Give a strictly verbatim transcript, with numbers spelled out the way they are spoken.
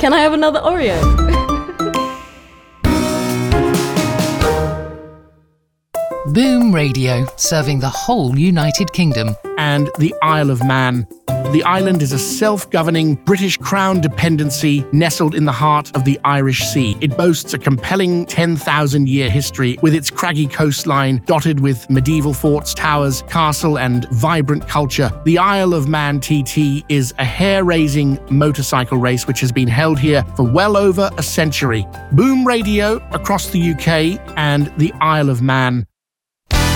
Can I have another Oreo? Boom Radio, serving the whole United Kingdom. And the Isle of Man. The island is a self-governing British Crown dependency nestled in the heart of the Irish Sea. It boasts a compelling ten thousand year history with its craggy coastline dotted with medieval forts, towers, castle and vibrant culture. The Isle of Man T T is a hair-raising motorcycle race which has been held here for well over a century. Boom Radio across the U K and the Isle of Man.